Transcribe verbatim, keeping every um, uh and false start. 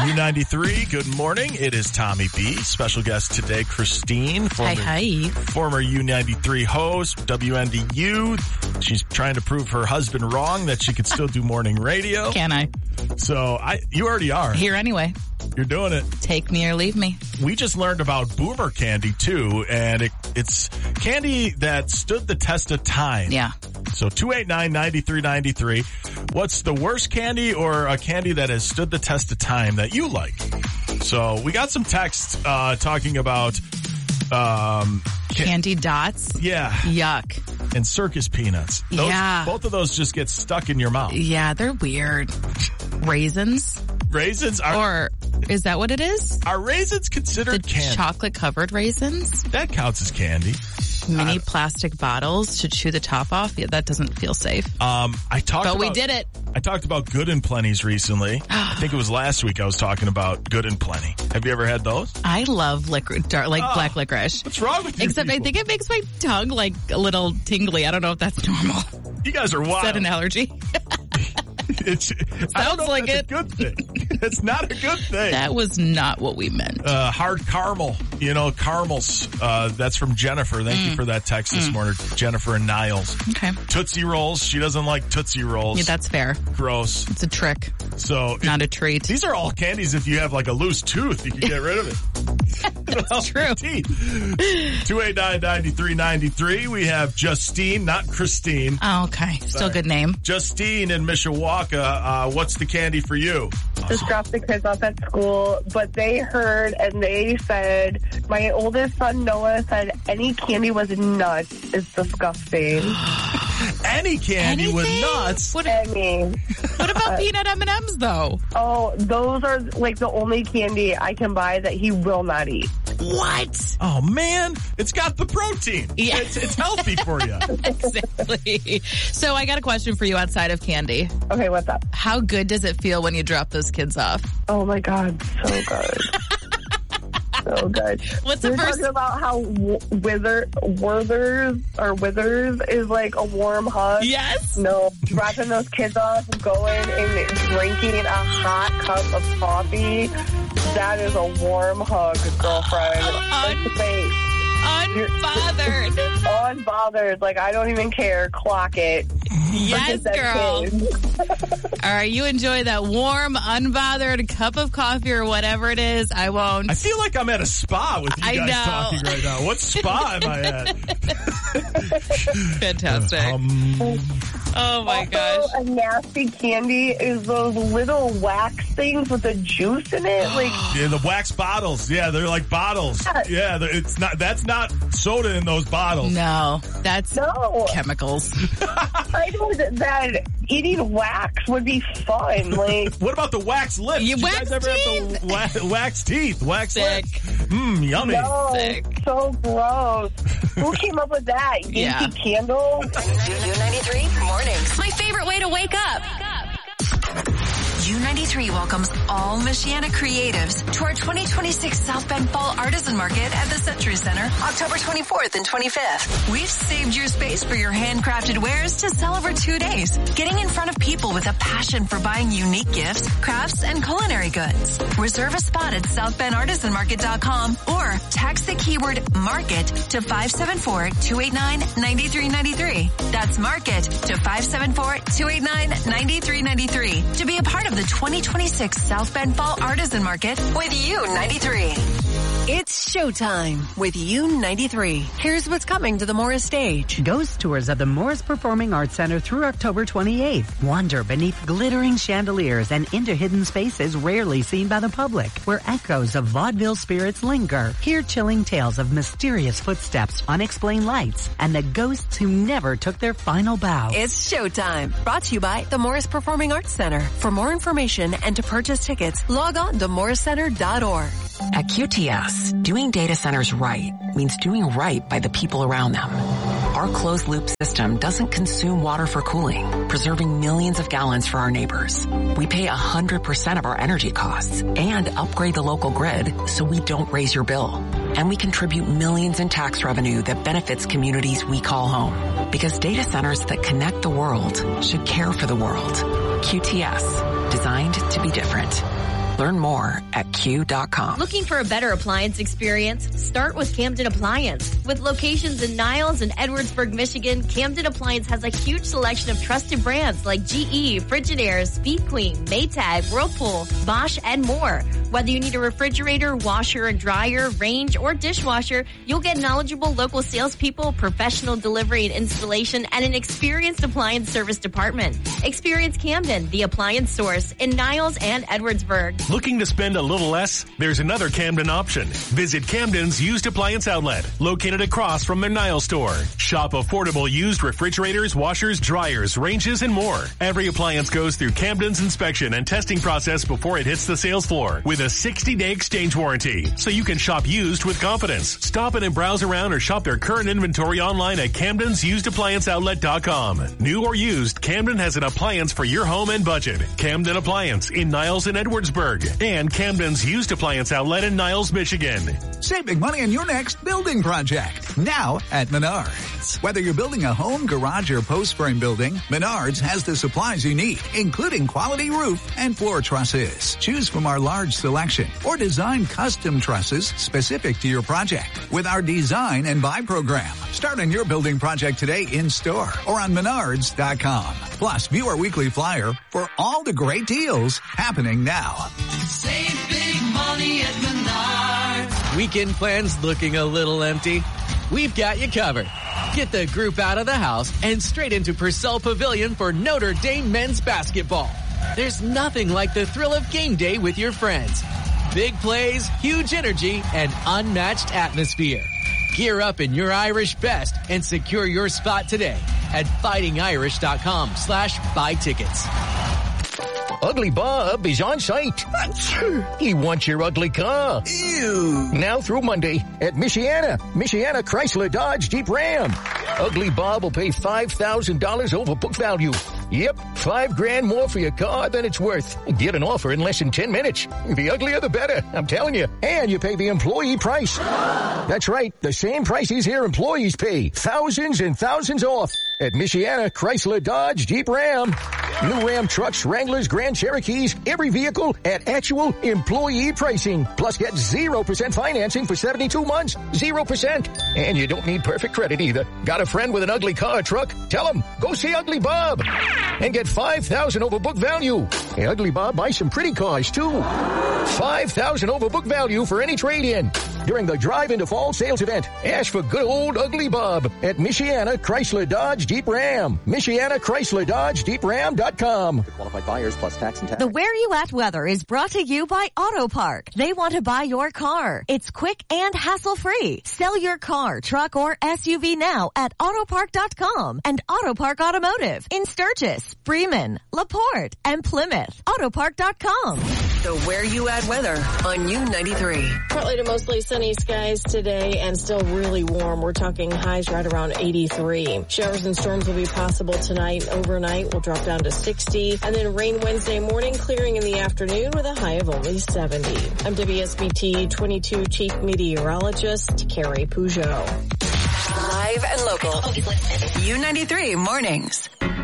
U ninety-three, good morning. It is Tommy B. Special guest today, Christine. Former, hi, hi. Former U ninety-three host, W N D U. She's trying to prove her husband wrong that she could still do morning radio. Can I? So I, you already are. Here anyway. You're doing it. Take me or leave me. We just learned about Boomer candy too, and it, it's candy that stood the test of time. Yeah. So two eight nine, nine three nine three. What's the worst candy or a candy that has stood the test of time that you like? So we got some text uh, talking about um, can- candy dots. Yeah. Yuck. And circus peanuts. Those, yeah. Both of those just get stuck in your mouth. Yeah, they're weird. Raisins? Raisins are... Or is that what it is? Are raisins considered the candy? Chocolate covered raisins? That counts as candy. Mini uh, plastic bottles to chew the top off. Yeah, that doesn't feel safe. Um, I talked But about, we did it. I talked about Good and Plenty's recently. I think it was last week I was talking about Good and Plenty. Have you ever had those? I love licor- dark, like oh, black licorice. What's wrong with you Except people? I think it makes my tongue like a little tingly. I don't know if that's normal. You guys are wild. Is that an allergy? It's, I don't know like if that's it. a good thing. It's not a good thing. That was not what we meant. Uh, hard caramel, you know, caramels. Uh, that's from Jennifer. Thank mm. you for that text this mm. morning. Jennifer and Niles. Okay. Tootsie Rolls. She doesn't like Tootsie Rolls. Yeah, that's fair. Gross. It's a trick. So not it, a treat. These are all candies. If you have like a loose tooth, you can get rid of it. That's true. two eight nine, nine three nine three. We have Justine, not Christine. Oh, okay. Still Sorry. Good name. Justine in Mishawaka. Uh, what's the candy for you? Just dropped the kids off at school, but they heard and they said, my oldest son Noah said any candy with nuts is disgusting. Any candy Anything? with nuts? What, Any. what about peanut M and M's though? Oh, those are like the only candy I can buy that he will not eat. What? Oh man, it's got the protein. Yeah. It's, it's healthy for you. Exactly. So I got a question for you outside of candy. Okay, what's up? How good does it feel when you drop those kids off? Oh my God, so good. So good. What's the You're first? talking about how w- wither, Werther's or Withers is like a warm hug? Yes. No, dropping those kids off, going and drinking a hot cup of coffee, that is a warm hug, girlfriend. Un- Unbothered. Unbothered. Like, I don't even care. Clock it. Yes, girl. All right, you enjoy that warm, unbothered cup of coffee or whatever it is. I won't. I feel like I'm at a spa with you I guys know. talking right now. What spa am I at? Fantastic. Um, oh, my also, gosh. a nasty candy is those little wax things with the juice in it. Like, yeah, the wax bottles. Yeah, they're like bottles. Yeah, it's not. That's not soda in those bottles. No, that's no. chemicals. I know that, that eating wax would be fun. Like, what about the wax lips? You Did you wax guys ever teeth? have the wa- wax teeth? Wax Sick. lips? Mmm, yummy. no, Sick. so gross. Who came up with that? Yankee Yeah. Candle? U ninety-three mornings. My favorite way to wake up. U ninety-three welcomes all Michiana creatives to our twenty twenty-six South Bend Fall Artisan Market at the Century Center, October twenty-fourth and twenty-fifth. We've saved your space for your handcrafted wares to sell over two days, getting in front of people with a passion for buying unique gifts, crafts, and culinary goods. Reserve a spot at south bend artisan market dot com or text the keyword MARKET to five seven four, two eight nine, nine three nine three. That's MARKET to five seven four, two eight nine, nine three nine three to be a part of the twenty twenty-six South Bend Fall Artisan Market with U ninety-three. It's showtime with U ninety-three. Here's what's coming to the Morris stage. Ghost tours of the Morris Performing Arts Center through October twenty-eighth. Wander beneath glittering chandeliers and into hidden spaces rarely seen by the public, where echoes of vaudeville spirits linger. Hear chilling tales of mysterious footsteps, unexplained lights, and the ghosts who never took their final bow. It's showtime. Brought to you by the Morris Performing Arts Center. For more information and to purchase tickets, log on to morris center dot org. At Q T S, doing data centers right means doing right by the people around them. Our closed-loop system doesn't consume water for cooling, preserving millions of gallons for our neighbors. We pay one hundred percent of our energy costs and upgrade the local grid so we don't raise your bill. And we contribute millions in tax revenue that benefits communities we call home. Because data centers that connect the world should care for the world. Q T S, designed to be different. Learn more at Q dot com. Looking for a better appliance experience? Start with Camden Appliance. With locations in Niles and Edwardsburg, Michigan, Camden Appliance has a huge selection of trusted brands like G E, Frigidaire, Speed Queen, Maytag, Whirlpool, Bosch, and more. Whether you need a refrigerator, washer, and dryer, range, or dishwasher, you'll get knowledgeable local salespeople, professional delivery and installation, and an experienced appliance service department. Experience Camden, the appliance source, in Niles and Edwardsburg. Looking to spend a little less? There's another Camden option. Visit Camden's Used Appliance Outlet, located across from their Niles store. Shop affordable used refrigerators, washers, dryers, ranges, and more. Every appliance goes through Camden's inspection and testing process before it hits the sales floor with a sixty-day exchange warranty, so you can shop used with confidence. Stop in and browse around or shop their current inventory online at Camden's Used Appliance Outlet dot com. New or used, Camden has an appliance for your home and budget. Camden Appliance in Niles and Edwardsburg, and Camden's Used Appliance Outlet in Niles, Michigan. Save big money on your next building project, now at Menards. Whether you're building a home, garage, or post frame building, Menards has the supplies you need, including quality roof and floor trusses. Choose from our large selection or design custom trusses specific to your project with our design and buy program. Start on your building project today in store or on Menards dot com. Plus, view our weekly flyer for all the great deals happening now. Save big money at Menards. Weekend plans looking a little empty? We've got you covered. Get the group out of the house and straight into Purcell Pavilion for Notre Dame men's basketball. There's nothing like the thrill of game day with your friends. Big plays, huge energy, and unmatched atmosphere. Gear up in your Irish best and secure your spot today at fighting irish dot com slash buy tickets. Ugly Bob is on site. He wants your ugly car. Ew. Now through Monday at Michiana. Michiana Chrysler Dodge Jeep Ram. Ugly Bob will pay five thousand dollars over book value. Yep, five grand more for your car than it's worth. Get an offer in less than ten minutes. The uglier the better, I'm telling you. And you pay the employee price. That's right, the same prices here employees pay. Thousands and thousands off at Michiana Chrysler Dodge Jeep Ram. New Ram trucks, Wranglers, Grand Cherokees, every vehicle at actual employee pricing. Plus get zero percent financing for seventy-two months. zero percent. And you don't need perfect credit either. Got a friend with an ugly car or truck? Tell him, go see Ugly Bob. And get five thousand dollars over book value. Hey, Ugly Bob buys some pretty cars too. five thousand dollars over book value for any trade-in. During the Drive into Fall sales event, ask for good old Ugly Bob at Michiana Chrysler Dodge Jeep Ram. Michiana Chrysler Dodge Jeep Ram dot com. Qualified buyers plus tax and tax. The Where You At weather is brought to you by Auto Park. They want to buy your car. It's quick and hassle-free. Sell your car, truck, or S U V now at auto park dot com and Auto Park Automotive in Sturgis, Bremen, LaPorte, and Plymouth. auto park dot com. The Where You At weather on U ninety-three. Partly to mostly sunny skies today and still really warm. We're talking highs right around eighty-three. Showers and storms will be possible tonight. Overnight will drop down to sixty. And then rain Wednesday morning, clearing in the afternoon with a high of only seventy. I'm W S B T twenty-two Chief Meteorologist Carrie Peugeot. Live and local. U ninety-three mornings.